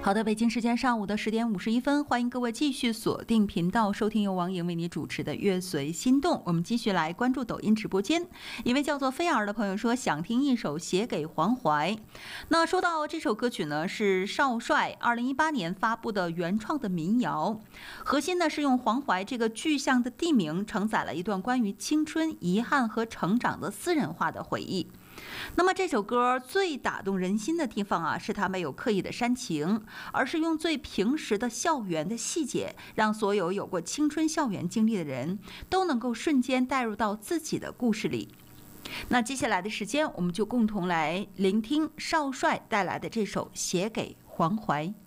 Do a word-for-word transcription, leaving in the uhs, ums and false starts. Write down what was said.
好的，北京时间上午的十点五十一分，欢迎各位继续锁定频道，收听由王莹为你主持的《乐随心动》。我们继续来关注抖音直播间，一位叫做菲儿的朋友说想听一首《写给黄淮》。那说到这首歌曲呢，是少帅二零一八年发布的原创的民谣，核心呢是用黄淮这个具象的地名，承载了一段关于青春、遗憾和成长的私人化的回忆。那么这首歌最打动人心的地方啊，是它没有刻意的煽情，而是用最平时的校园的细节，让所有有过青春校园经历的人都能够瞬间带入到自己的故事里。那接下来的时间，我们就共同来聆听少帅带来的这首《写给黄淮》。